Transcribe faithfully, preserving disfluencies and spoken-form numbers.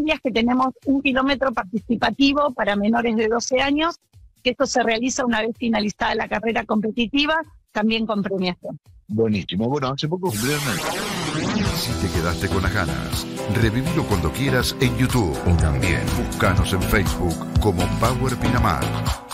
familias que tenemos un kilómetro participativo para menores de doce años, que esto se realiza una vez finalizada la carrera competitiva, también con premiación. Buenísimo. Bueno, hace poco cumplieron el... Si te quedaste con las ganas, revivilo cuando quieras en YouTube o también búscanos en Facebook como Power Pinamar.